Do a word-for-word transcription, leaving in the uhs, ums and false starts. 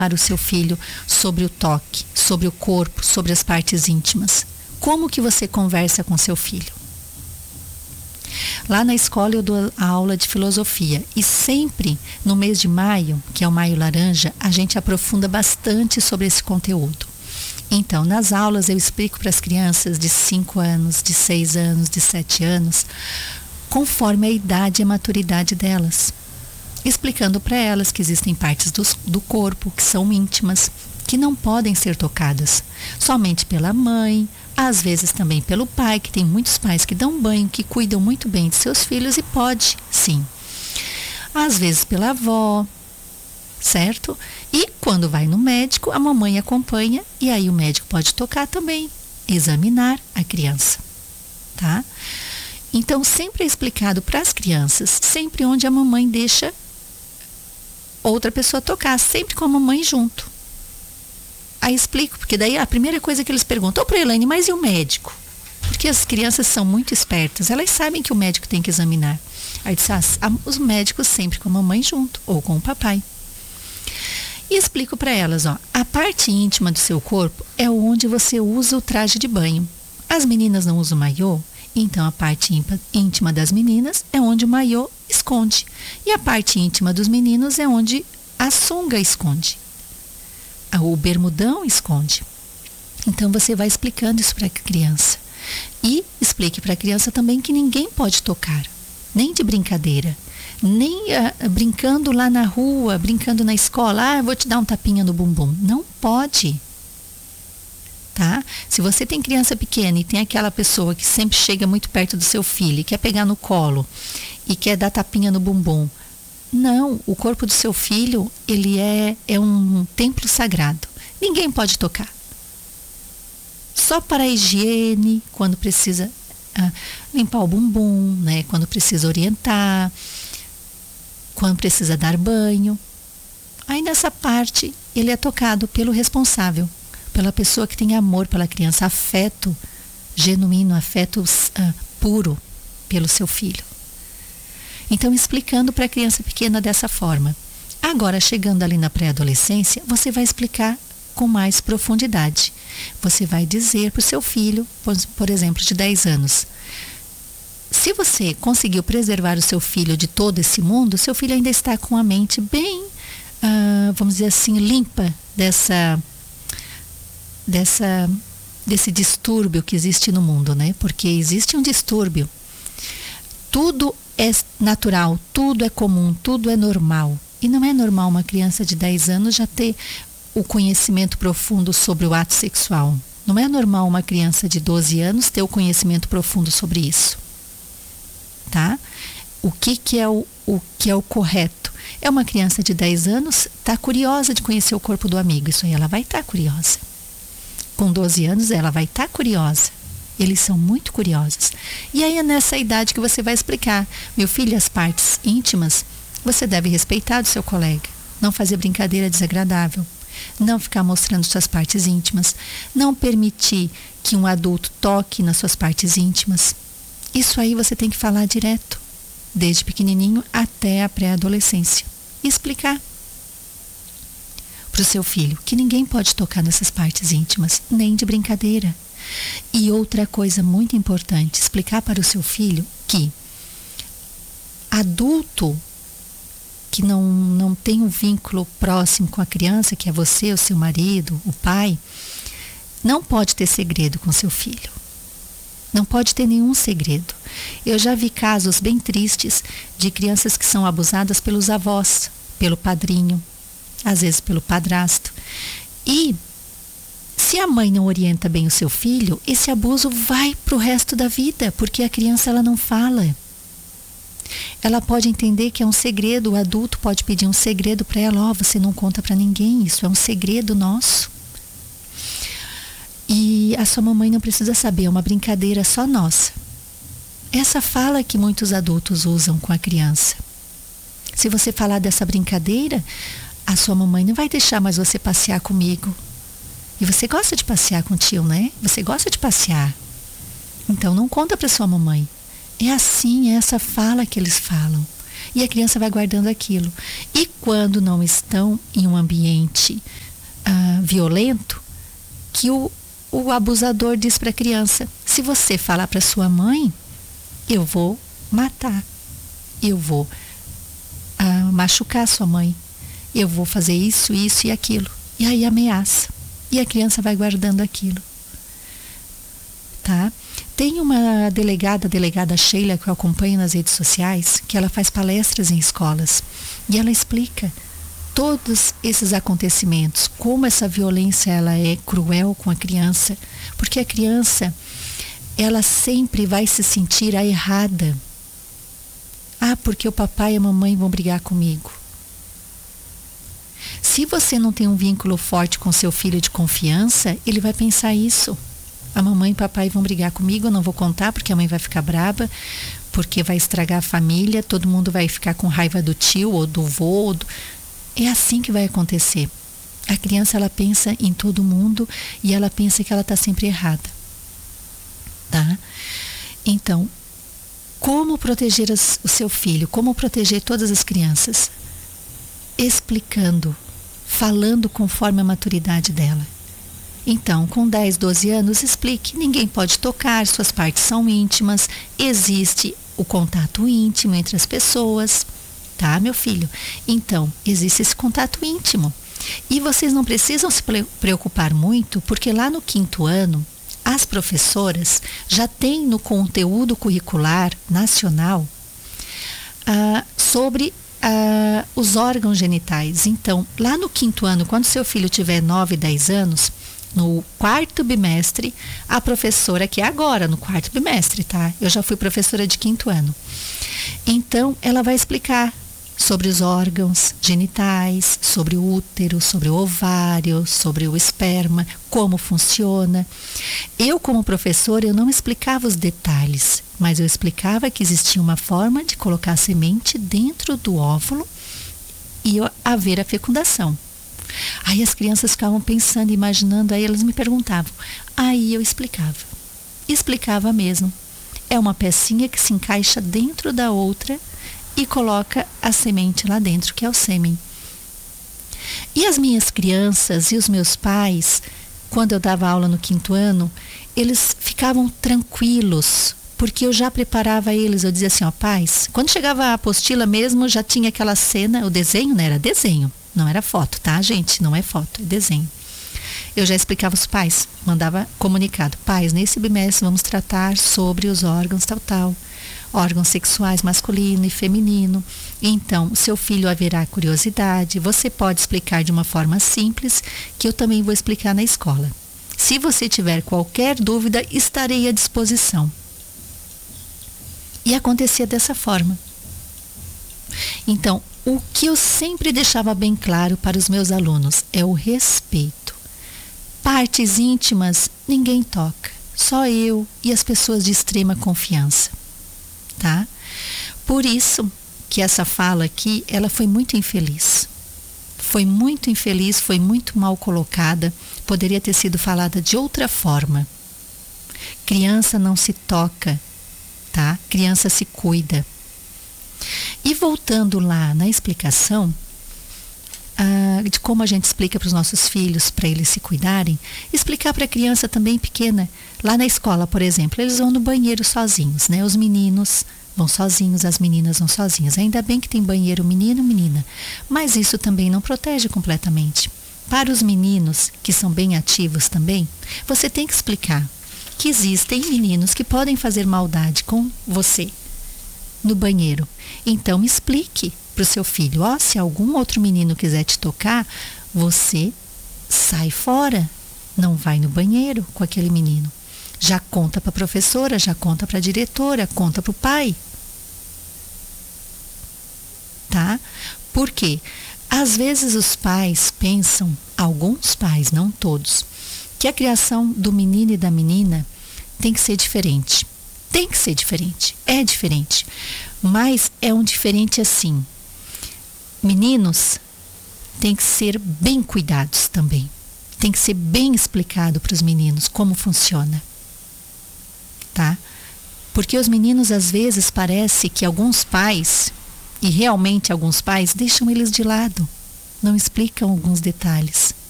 para o seu filho sobre o toque, sobre o corpo, sobre as partes íntimas? Como que você conversa com seu filho? Lá na escola eu dou a aula de filosofia e sempre no mês de maio, que é o Maio Laranja, a gente aprofunda bastante sobre esse conteúdo. Então, nas aulas eu explico para as crianças de cinco anos, de seis anos, de sete anos, conforme a idade e a maturidade delas. Explicando para elas que existem partes do, do corpo que são íntimas, que não podem ser tocadas, somente pela mãe, às vezes também pelo pai, que tem muitos pais que dão banho, que cuidam muito bem de seus filhos e pode, sim. Às vezes pela avó, certo? E quando vai no médico, a mamãe acompanha e aí o médico pode tocar também, examinar a criança, tá? Então sempre é explicado para as crianças, sempre onde a mamãe deixa outra pessoa tocar, sempre com a mamãe junto. Aí explico, porque daí a primeira coisa que eles perguntam, ô para Elaine, mas e o médico? Porque as crianças são muito espertas, elas sabem que o médico tem que examinar. Aí diz, ah, os médicos sempre com a mamãe junto, ou com o papai. E explico para elas, ó, a parte íntima do seu corpo é onde você usa o traje de banho. As meninas não usam maiô, então a parte íntima das meninas é onde o maiô esconde. E a parte íntima dos meninos é onde a sunga esconde. O bermudão esconde. Então você vai explicando isso para a criança. E explique para a criança também que ninguém pode tocar, nem de brincadeira, nem uh, brincando lá na rua, brincando na escola, ah, eu vou te dar um tapinha no bumbum. Não pode. Tá? Se você tem criança pequena e tem aquela pessoa que sempre chega muito perto do seu filho e quer pegar no colo e quer dar tapinha no bumbum, não, o corpo do seu filho, ele é, é um templo sagrado. Ninguém pode tocar. Só para a higiene, quando precisa ah, limpar o bumbum, né? Quando precisa orientar, quando precisa dar banho. Aí nessa parte, ele é tocado pelo responsável, pela pessoa que tem amor pela criança, afeto genuíno, afeto ah, puro pelo seu filho. Então, explicando para a criança pequena dessa forma. Agora, chegando ali na pré-adolescência, você vai explicar com mais profundidade. Você vai dizer para o seu filho, por, por exemplo, de dez anos, se você conseguiu preservar o seu filho de todo esse mundo, seu filho ainda está com a mente bem, ah, vamos dizer assim, limpa dessa, dessa, desse distúrbio que existe no mundo, né? Porque existe um distúrbio. Tudo é natural, tudo é comum, tudo é normal. E não é normal uma criança de dez anos já ter o conhecimento profundo sobre o ato sexual. Não é normal uma criança de doze anos ter o conhecimento profundo sobre isso. Tá? O que, que, é, o, o que é o correto? É uma criança de dez anos, está curiosa de conhecer o corpo do amigo. Isso aí ela vai estar tá curiosa. Com doze anos ela vai estar tá curiosa. Eles são muito curiosos. E aí é nessa idade que você vai explicar. Meu filho, as partes íntimas, você deve respeitar do seu colega. Não fazer brincadeira desagradável. Não ficar mostrando suas partes íntimas. Não permitir que um adulto toque nas suas partes íntimas. Isso aí você tem que falar direto. Desde pequenininho até a pré-adolescência. E explicar para o seu filho que ninguém pode tocar nessas partes íntimas. Nem de brincadeira. E outra coisa muito importante, explicar para o seu filho que adulto que não, não tem um vínculo próximo com a criança, que é você, o seu marido, o pai, não pode ter segredo com seu filho. Não pode ter nenhum segredo. Eu já vi casos bem tristes de crianças que são abusadas pelos avós, pelo padrinho, às vezes pelo padrasto. E se a mãe não orienta bem o seu filho, esse abuso vai para o resto da vida, porque a criança ela não fala. Ela pode entender que é um segredo, o adulto pode pedir um segredo para ela, ó, oh, você não conta para ninguém, isso é um segredo nosso. E a sua mamãe não precisa saber, é uma brincadeira só nossa. Essa fala que muitos adultos usam com a criança. Se você falar dessa brincadeira, a sua mamãe não vai deixar mais você passear comigo. E você gosta de passear com o tio, né? Você gosta de passear. Então não conta para sua mamãe. É assim, é essa fala que eles falam. E a criança vai guardando aquilo. E quando não estão em um ambiente ah, violento, que o, o abusador diz para a criança: se você falar para sua mãe, eu vou matar, eu vou ah, machucar sua mãe, eu vou fazer isso, isso e aquilo. E aí ameaça. E a criança vai guardando aquilo. Tá? Tem uma delegada, a delegada Sheila, que eu acompanho nas redes sociais, que ela faz palestras em escolas. E ela explica todos esses acontecimentos, como essa violência ela é cruel com a criança, porque a criança, ela sempre vai se sentir a errada. Ah, porque o papai e a mamãe vão brigar comigo. Se você não tem um vínculo forte com seu filho de confiança, ele vai pensar isso. A mamãe e o papai vão brigar comigo, eu não vou contar porque a mãe vai ficar braba, porque vai estragar a família, todo mundo vai ficar com raiva do tio ou do vô. Ou do... É assim que vai acontecer. A criança, ela pensa em todo mundo e ela pensa que ela está sempre errada. Tá? Então, como proteger as, o seu filho? Como proteger todas as crianças? Explicando, falando conforme a maturidade dela. Então, com dez, doze anos, explique: ninguém pode tocar, suas partes são íntimas, existe o contato íntimo entre as pessoas, tá, meu filho? Então, existe esse contato íntimo. E vocês não precisam se preocupar muito, porque lá no quinto ano, as professoras já têm no conteúdo curricular nacional ah, sobre ah, os órgãos genitais. Então, lá no quinto ano, quando seu filho tiver nove, dez anos, no quarto bimestre, a professora, que é agora no quarto bimestre, tá? Eu já fui professora de quinto ano. Então, ela vai explicar sobre os órgãos genitais, sobre o útero, sobre o ovário, sobre o esperma, como funciona. Eu, como professora, eu não explicava os detalhes, mas eu explicava que existia uma forma de colocar a semente dentro do óvulo e haver a fecundação. Aí as crianças ficavam pensando, imaginando, aí elas me perguntavam. Aí eu explicava. Explicava mesmo. É uma pecinha que se encaixa dentro da outra e coloca a semente lá dentro, que é o sêmen. E as minhas crianças e os meus pais, quando eu dava aula no quinto ano, eles ficavam tranquilos, porque eu já preparava eles. Eu dizia assim: ó, pais, quando chegava a apostila mesmo, já tinha aquela cena, o desenho, né? Era desenho. Não era foto, tá, gente? Não é foto, é desenho. Eu já explicava aos pais, mandava comunicado: pais, nesse bimestre vamos tratar sobre os órgãos tal, tal, órgãos sexuais masculino e feminino. Então, seu filho haverá curiosidade, você pode explicar de uma forma simples, que eu também vou explicar na escola. Se você tiver qualquer dúvida, estarei à disposição. E acontecia dessa forma. Então, o que eu sempre deixava bem claro para os meus alunos é o respeito. Partes íntimas ninguém toca, só eu e as pessoas de extrema confiança, tá? Por isso que essa fala aqui, ela foi muito infeliz. Foi muito infeliz, foi muito mal colocada, poderia ter sido falada de outra forma. Criança não se toca, tá? Criança se cuida. E voltando lá na explicação ah, de como a gente explica para os nossos filhos, para eles se cuidarem, explicar para a criança também pequena, lá na escola, por exemplo, eles vão no banheiro sozinhos, né? Os meninos vão sozinhos, as meninas vão sozinhas. Ainda bem que tem banheiro menino, menina, mas isso também não protege completamente. Para os meninos, que são bem ativos também, você tem que explicar que existem meninos que podem fazer maldade com você no banheiro. Então explique para o seu filho: ó, se algum outro menino quiser te tocar, você sai fora, não vai no banheiro com aquele menino. Já conta para a professora, já conta para a diretora, conta para o pai. Tá? Por quê? Às vezes os pais pensam, alguns pais, não todos, que a criação do menino e da menina tem que ser diferente. Tem que ser diferente, é diferente, mas é um diferente assim. Meninos têm que ser bem cuidados também, tem que ser bem explicado para os meninos como funciona, tá? Porque os meninos, às vezes, parece que alguns pais E realmente alguns pais deixam eles de lado, não explicam alguns detalhes.